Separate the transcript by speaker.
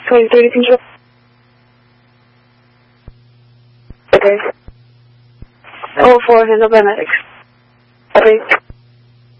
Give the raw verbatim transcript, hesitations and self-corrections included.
Speaker 1: twenty-three control. Okay. Oh four, handle by medics. Okay.